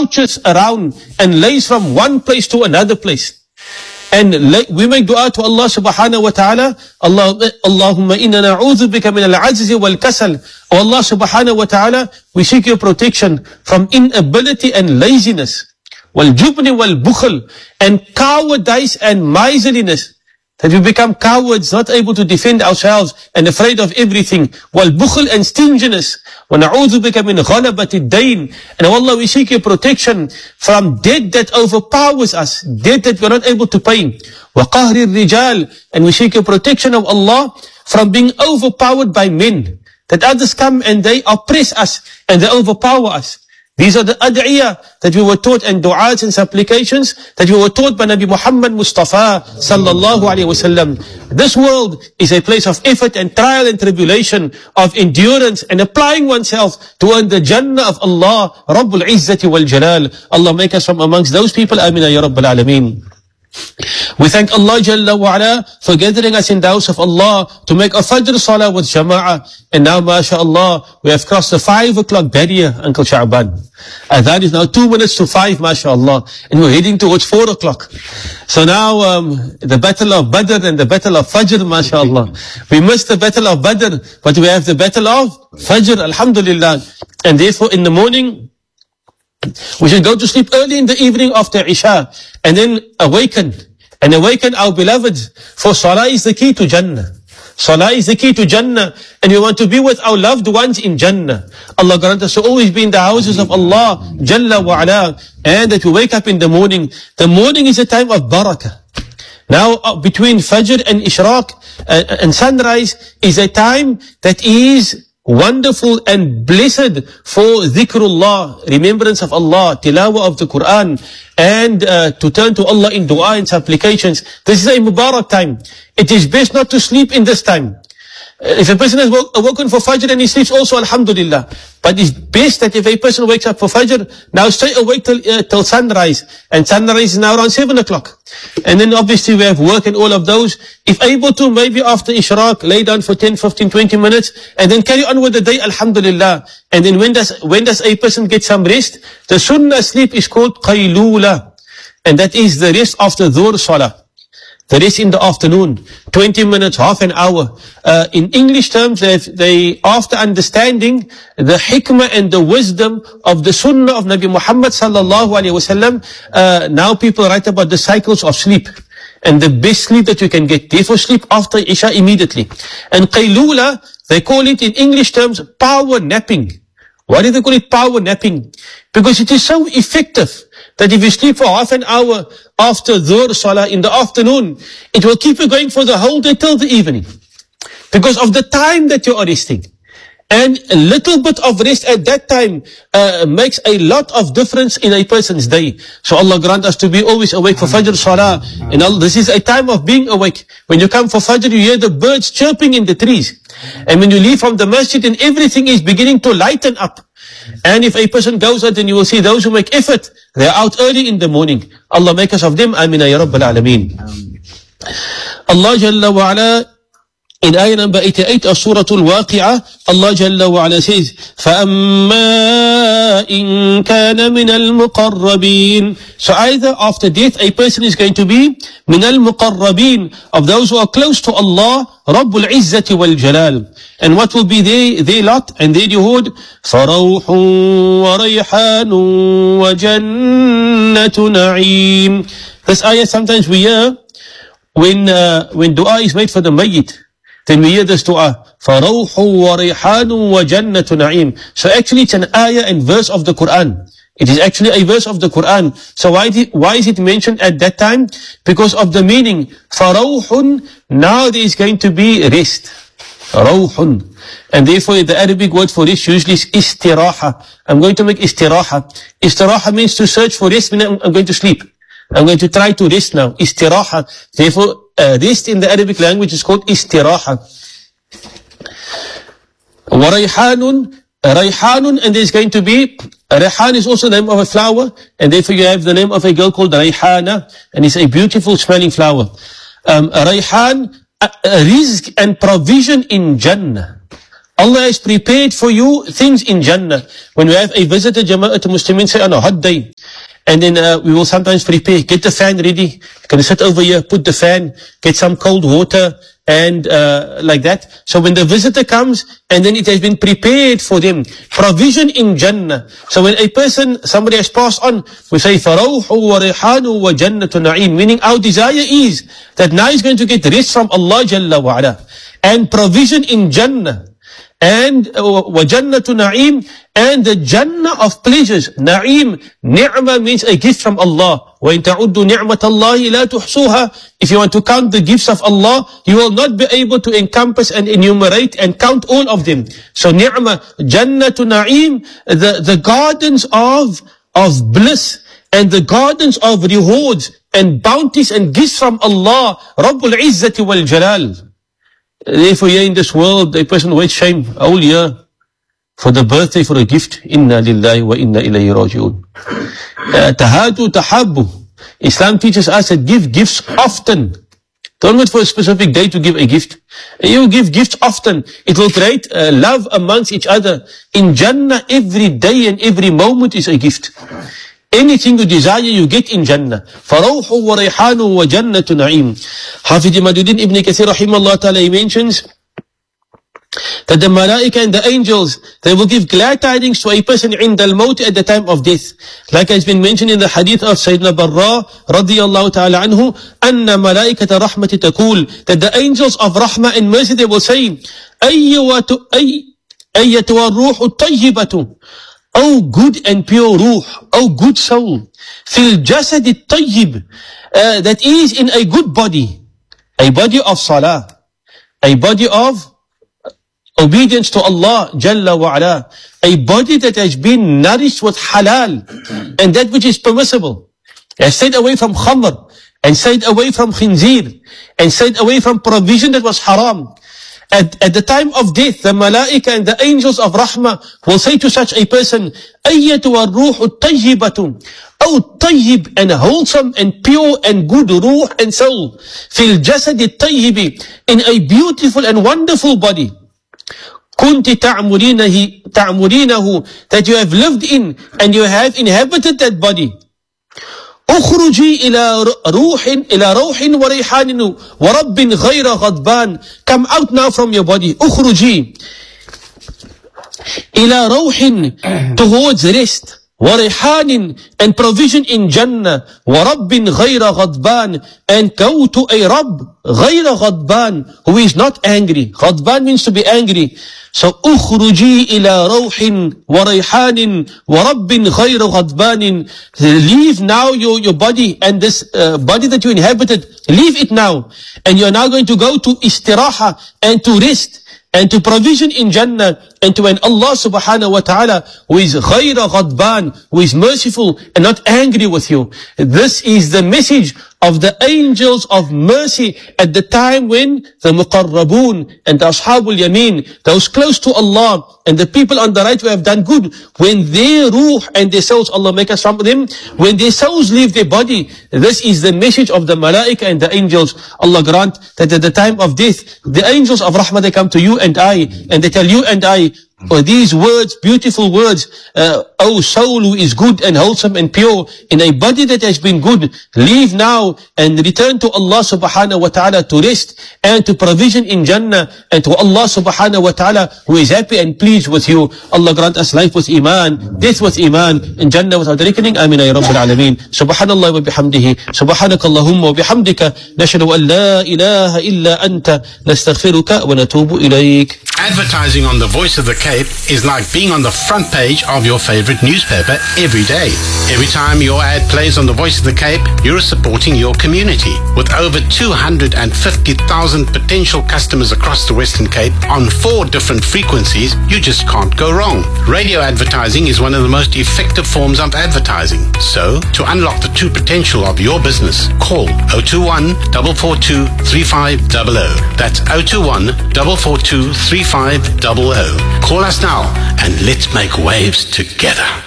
couches around and lays from one place to another place. And we make dua to Allah subhanahu wa ta'ala. Allahumma inna na'udhu bika min al-ajzi wal-kasal. Oh Allah subhanahu wa ta'ala, we seek your protection from inability and laziness. Wal-jubni wal-bukhl, and cowardice and miserliness. That we become cowards, not able to defend ourselves and afraid of everything. Wal-bukhl, and stinginess. وَنَعُوذُ بِكَ مِنْ غَلَبَةِ الدَّيْنِ. And oh Allah, we seek your protection from debt that overpowers us, debt that we're not able to pay. وَقَهْرِ الرِّجَالِ. And we seek your protection of Allah from being overpowered by men. That others come and they oppress us and they overpower us. These are the ad'iyah that we were taught, and du'as and supplications that we were taught by Nabi Muhammad Mustafa sallallahu alayhi wasallam. This world is a place of effort and trial and tribulation, of endurance and applying oneself to earn the Jannah of Allah, Rabbul Izzati wal Jalal. Allah make us from amongst those people. Amina ya Rabbal Alameen. We thank Allah Jalla wa Ala for gathering us in the house of Allah to make a Fajr Salah with Jama'ah. And now, MashaAllah, we have crossed the 5 o'clock barrier, Uncle Sha'ban. Adhan is now 2 minutes to 5, MashaAllah. And we're heading towards 4 o'clock. So now, the Battle of Badr and the Battle of Fajr, MashaAllah. We missed the Battle of Badr, but we have the Battle of Fajr, Alhamdulillah. And therefore, in the morning, we should go to sleep early in the evening after Isha, and then awaken our beloveds. For Salah is the key to Jannah. Salah is the key to Jannah, and we want to be with our loved ones in Jannah. Allah grant us to always be in the houses of Allah Jalla wa Ala, and that we wake up in the morning. The morning is a time of barakah. Now, between Fajr and Ishraq and sunrise is a time that is wonderful and blessed for dhikrullah, remembrance of Allah, tilawah of the Quran, and to turn to Allah in dua and supplications. This is a Mubarak time. It is best not to sleep in this time. If a person has awoken for Fajr and he sleeps also, Alhamdulillah. But it's best that if a person wakes up for Fajr, now stay awake till sunrise. And sunrise is now around 7 o'clock. And then obviously we have work and all of those. If able to, maybe after Ishraq, lay down for 10, 15, 20 minutes, and then carry on with the day, Alhamdulillah. And then when does a person get some rest? The sunnah sleep is called qaylula. And that is the rest after Dhuhr Salah. The rest in the afternoon, 20 minutes, half an hour. In English terms, they after understanding the hikmah and the wisdom of the sunnah of Nabi Muhammad sallallahu alaihi wasallam, now people write about the cycles of sleep and the best sleep that you can get. Therefore, sleep after Isha immediately. And qaylula, they call it in English terms power napping. Why do they call it power napping? Because it is so effective that if you sleep for half an hour after Dhuhr Salah in the afternoon, it will keep you going for the whole day till the evening. Because of the time that you are resting. And a little bit of rest at that time makes a lot of difference in a person's day. So Allah grant us to be always awake for Fajr Salah. And this is a time of being awake. When you come for Fajr, you hear the birds chirping in the trees. And when you leave from the masjid, and everything is beginning to lighten up. And if a person goes out, then you will see those who make effort, they are out early in the morning. Allah make us of them. Amina ya Rabbal Alameen. Allah Jalla wa Ala, in ayah number 88 of Surah Al-Waqi'ah, Allah Jalla wa Ala says, فَأَمَّا إِن كَانَ مِنَ الْمُقَرَّبِينَ. So either after death, a person is going to be مِنَ الْمُقَرَّبِينَ, of those who are close to Allah, Rabbul Izzati wal Jalal. And what will be their lot and their reward? فَرَوْحٌ وَرَيْحَانٌ وَجَنَّةُ نَعِيمٌ. This ayah sometimes we hear when dua is made for the mayyit. Then we hear this dua, فَرَوْحٌ وَرَيْحَانٌ وَجَنَّةُ نَعِيمٌ. So actually it's an ayah and verse of the Quran. It is actually a verse of the Quran. So why is it mentioned at that time? Because of the meaning. فَرَوْحٌ, now there is going to be rest. Rawhun. And therefore the Arabic word for rest usually is istiraha. I'm going to make istiraha. Istiraha means to search for rest, meaning I'm going to sleep. I'm going to try to rest now. Istiraha. Therefore, rest in the Arabic language is called istiraha. Warayhanun, Rayhanun, and there's going to be, Rayhan is also the name of a flower, and therefore you have the name of a girl called Rayhana, and it's a beautiful smelling flower. Rayhan, rizq and provision in Jannah. Allah has prepared for you things in Jannah. When we have a visitor, Jama'at Muslimin say on a hot day, And then we will sometimes prepare, get the fan ready. You're going to sit over here, put the fan, get some cold water, and like that. So when the visitor comes, and then it has been prepared for them, provision in Jannah. So when a person, somebody has passed on, we say, فَرَوْحُ وَرِحَانُ وَجَنَّةُ نَعِيمٍ, meaning our desire is that now he's going to get rest from Allah Jalla wa'ala, and provision in Jannah, and وَجَنَّةُ نَعِيمٍ, and the Jannah of pleasures. Na'im, ni'mah means a gift from Allah. وَإِن تَعُدُّوا نِعْمَةَ اللَّهِ لَا تُحْصُوهَا. If you want to count the gifts of Allah, you will not be able to encompass and enumerate and count all of them. So ni'mah, Jannatu Na'im, the gardens of bliss, and the gardens of rewards and bounties and gifts from Allah, Rabbul Izzati wal Jalal. Therefore, here in this world, a person waits shame all year for the birthday, for a gift. Inna lillahi wa inna ilayhi raji'un. Tahadu tahabbu. Islam teaches us that give gifts often. Don't wait for a specific day to give a gift. You give gifts often. It will create love amongst each other. In Jannah, every day and every moment is a gift. Anything you desire, you get in Jannah. فَرَوْحُ وَرَيْحَانُ وَجَنَّةُ نَعِيمٍ. Hafidh Imaduddin Ibn Kathir rahimahullah ta'ala, he mentions that the malaika and the angels, they will give glad tidings to a person in al-maut at the time of death. Like has been mentioned in the hadith of Sayyidina Barra radiyallahu ta'ala anhu, anna malaikata rahmati taqul, that the angels of rahmah and mercy, they will say, ayyatuha ruhu tayyibatu, oh good and pure ruh, oh good soul, fil jasad tayyib, that is in a good body, a body of salah, a body of obedience to Allah Jalla wa ala, a body that has been nourished with halal and that which is permissible, has stayed away from khamr, and stayed away from khinzir, and stayed away from provision that was haram. At the time of death, the malaika and the angels of rahmah will say to such a person, ayyatuha ruhu tayyibatu, oh tayyib and wholesome and pure and good ruh and soul, fil jasad tayyibi, in a beautiful and wonderful body, kunti ta'murinahu, that you have lived in and you have inhabited that body. اخرجي إلى روح وريحان ورب غير غضبان. Come out now from your body. اخرجي إلى روح, towards rest, وريحان, and provision in Jannah, ورب غير غضبان, and go to a Rabb غير غضبان, who is not angry. غضبان means to be angry. So اخرجي إلى روح وريحان ورب غير غضبان. Leave now your body, and this body that you inhabited, leave it now, and you are now going to go to istiraha, and to rest, and to provision in Jannah, and to an Allah subhanahu wa ta'ala who is غير غضبان, who is merciful and not angry with you. This is the message of the angels of mercy at the time when the muqarrabun and the ashabul yameen, those close to Allah and the people on the right who have done good, when their ruh and their souls, Allah make us from them, when their souls leave their body, this is the message of the malaika and the angels. Allah grant that at the time of death, the angels of rahmah, they come to you and I, and they tell you and I, these words, beautiful words, O soul who is good and wholesome and pure, in a body that has been good, leave now and return to Allah subhanahu wa ta'ala to rest and to provision in Jannah, and to Allah subhanahu wa ta'ala who is happy and pleased with you. Allah grant us life with iman, death with iman, and Jannah without reckoning. Amin ya Rabbil Alameen. Subhanallah wa bihamdihi, subhanakallahumma wa bihamdika, nashhadu an la ilaha illa anta, nastaghfiruka wa natubu ilayk. Advertising on the Voice of the Cape is like being on the front page of your favorite newspaper every day. Every time your ad plays on the Voice of the Cape, you're supporting your community. With over 250,000 potential customers across the Western Cape on 4 different frequencies, you just can't go wrong. Radio advertising is one of the most effective forms of advertising. So, to unlock the true potential of your business, call 021 442 3500. That's 021 442 3500. Call us now and let's make waves together.